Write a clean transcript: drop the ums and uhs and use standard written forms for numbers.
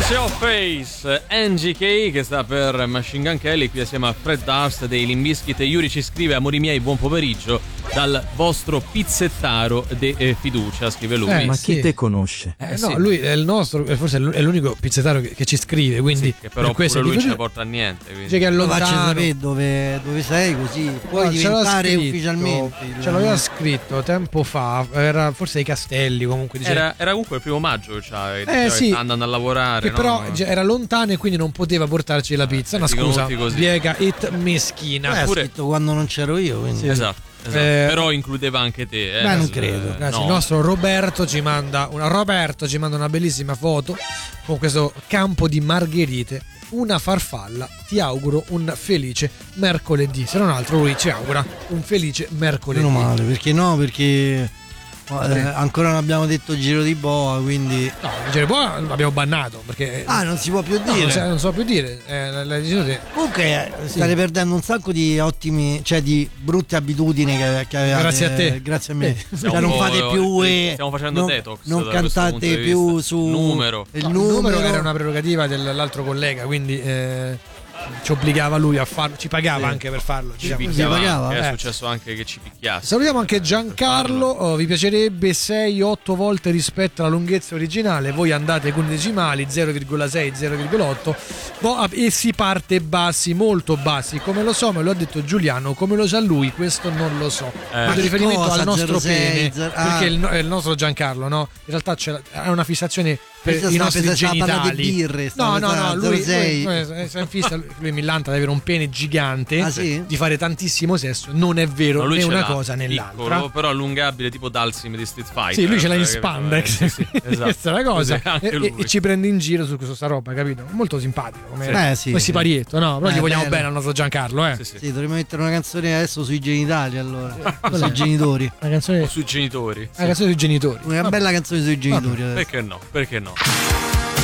Show Face, NGK che sta per Machine Gun Kelly, qui assieme a Fred Durst dei Limp Bizkit. Yuri ci scrive: amori miei, buon pomeriggio dal vostro pizzettaro de fiducia, scrive lui. Ma chi te conosce? No, sì. lui è il nostro, forse è l'unico pizzettaro che ci scrive, quindi Sì, che però per questo pure lui dico, non ci porta a niente, quindi. dice che è Lo faccio lontano. sapere dove sei, così puoi No, ce l'ha diventare scritto, ufficialmente. Ce l'aveva scritto tempo fa, era forse ai Castelli, comunque diceva. Era comunque il 1 maggio, cioè, Sì, che sta andando a lavorare, che no? però era lontano e quindi non poteva portarci la pizza. Una dicono scusa, tutti così. piega it meschina. Ha pure- scritto quando non c'ero io, quindi. Sì, esatto. Però includeva anche te. Beh, non credo. Ragazzi, no. il nostro Roberto ci manda una bellissima foto con questo campo di margherite, una farfalla. Ti auguro un felice mercoledì. Se non altro lui ci augura un felice mercoledì. Meno male, perché no? Perché ancora non abbiamo detto giro di boa, quindi. No, il boa l'abbiamo bannato perché Non si può più no, dire. non so più dire. L'hai deciso te. Comunque state perdendo un sacco di ottimi, cioè di brutte abitudini che avevate. Grazie a te. Grazie a me. Stiamo- Cioè, non fate più stiamo facendo non, detox non da questo punto cantate di più vista. su Numero. il No, numero era una prerogativa dell'altro collega, quindi ci obbligava lui a farlo, ci pagava anche per farlo. Ci diciamo. picchiava, pagava? che è Eh. successo anche che ci picchiasse. Salutiamo anche Giancarlo. Vi piacerebbe 6-8 volte rispetto alla lunghezza originale? Voi andate con i decimali 0,6, 0,8 e si parte bassi, molto bassi. Come lo so, me lo ha detto Giuliano, come lo sa lui, questo non lo so. Faccio riferimento cosa? al nostro 06, pene, ah. perché il nostro Giancarlo, no? In realtà ha una fissazione per Questa i nostri sta parlando di genitali. birre, sta No, pensando lui 06. è in fissa, lui millanta di avere un pene gigante, Ah, sì? di fare tantissimo sesso. Non è vero No, lui né ce una l'ha cosa né piccolo, l'altra. però allungabile tipo Dalsim di Street Fighter. Sì, lui ce l'ha in capito? spandex. Sì, esatto. Questa è la cosa. Così, anche E lui. ci prende in giro su questa roba, capito? Molto simpatico. Come Sì. come siparietto, no? Però gli vogliamo bello. bene al nostro Giancarlo, Sì, sì. Sì, dovremmo mettere una canzone adesso sui genitali, allora. Sui genitori. Una canzone, O sui genitori. una canzone sui genitori. Una bella canzone sui genitori adesso. Perché no? Perché no?